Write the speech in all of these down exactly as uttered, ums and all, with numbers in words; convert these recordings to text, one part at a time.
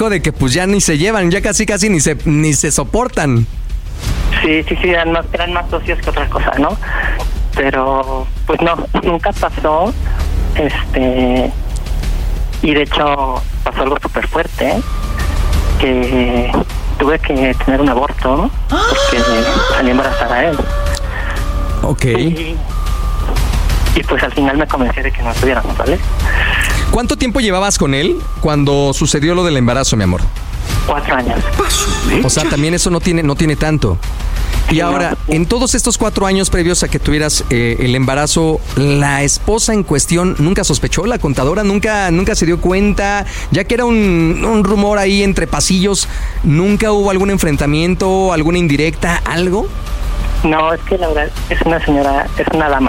dijo de que pues ya ni se llevan, ya casi casi ni se ni se soportan. Sí, sí, sí, eran más, eran más socios que otra cosa, ¿no? Pero, pues no, nunca pasó, este, y de hecho pasó algo súper fuerte, que tuve que tener un aborto porque salí embarazada a él. Ok. Y, y pues al final me convencí de que no estuviéramos, ¿vale? ¿Cuánto tiempo llevabas con él cuando sucedió lo del embarazo, mi amor? Cuatro años. O sea, también eso no tiene, no tiene tanto. Y ahora, en todos estos cuatro años previos a que tuvieras eh, el embarazo, ¿la esposa en cuestión nunca sospechó? ¿La contadora nunca, nunca se dio cuenta? Ya que era un, un rumor ahí entre pasillos, ¿nunca hubo algún enfrentamiento, alguna indirecta, algo? No, es que la verdad es una señora, es una dama.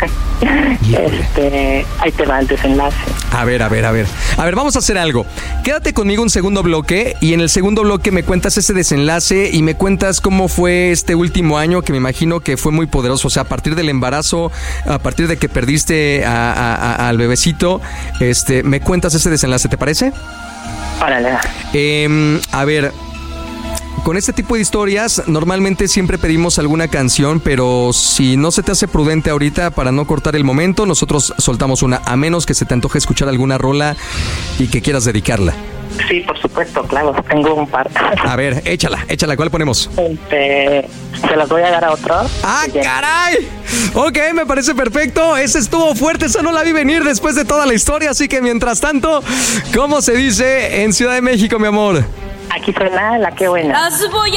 Este, ahí te va el desenlace. A ver, a ver, a ver. A ver, vamos a hacer algo. Quédate conmigo un segundo bloque y en el segundo bloque me cuentas ese desenlace y me cuentas cómo fue este último año, que me imagino que fue muy poderoso. O sea, a partir del embarazo, a partir de que perdiste a, a, a, al bebecito, este, me cuentas ese desenlace, ¿te parece? Órale. Eh, a ver... Con este tipo de historias, normalmente siempre pedimos alguna canción, pero si no se te hace prudente ahorita para no cortar el momento, nosotros soltamos una, a menos que se te antoje escuchar alguna rola y que quieras dedicarla. Sí, por supuesto, claro, tengo un par. A ver, échala, échala, ¿cuál ponemos? Este, se las voy a dar a otro. ¡Ah, caray! Ok, me parece perfecto, ese estuvo fuerte, esa no la vi venir después de toda la historia, así que mientras tanto, ¿cómo se dice en Ciudad de México, mi amor? Aquí suena La Qué Buena.